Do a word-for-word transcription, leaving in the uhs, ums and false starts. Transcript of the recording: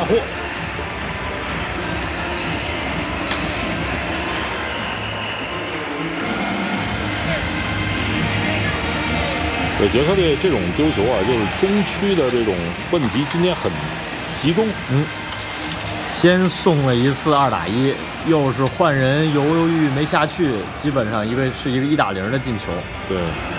获。对，捷克队这种丢球啊，就是中区的这种问题，今天很集中。 嗯，先送了一次二打一，又是换人犹犹豫豫没下去，基本上一个是一个一打零的进球。 对。